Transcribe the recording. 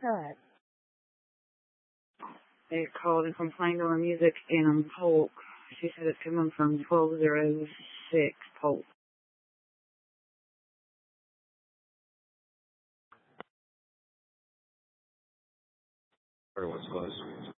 cut. They called and complained on the music in Polk. She said it's coming from 1206 Polk. Everyone's close.